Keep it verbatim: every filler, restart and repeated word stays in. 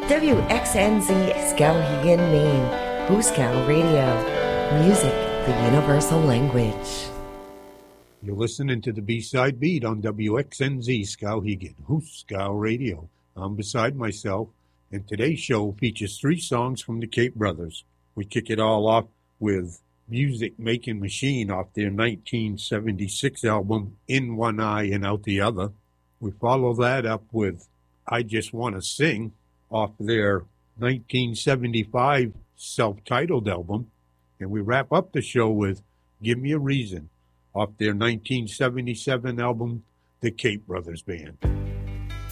W X N Z Skowhegan, Maine, Hooskow Radio. Music, the universal language. You're listening to the B-Side Beat on W X N Z Skowhegan, Hooskow Radio. I'm beside myself, and today's show features three songs from the Cape Brothers. We kick it all off with Music Making Machine off their nineteen seventy-six album, In One Eye and Out the Other. We follow that up with I Just Want to Sing off their nineteen seventy-five self-titled album. And we wrap up the show with Give Me a Reason off their nineteen seventy-seven album, The Cape Brothers Band.